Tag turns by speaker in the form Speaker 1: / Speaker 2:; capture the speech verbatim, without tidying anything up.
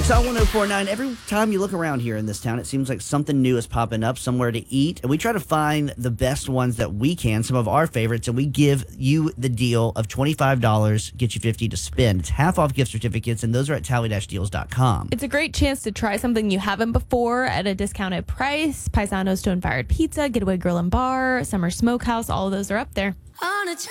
Speaker 1: Sal one oh four point nine. Every time you look around here in this town, it seems like something new is popping up, somewhere to eat. And we try to find the best ones that we can, some of our favorites, and we give you the deal of twenty-five dollars, get you fifty dollars to spend. It's half off gift certificates, and those are at tally dash deals dot com.
Speaker 2: It's a great chance to try something you haven't before at a discounted price. Paisano's Stone Fired Pizza, Getaway Grill and Bar, Summer Smokehouse, all of those are up there.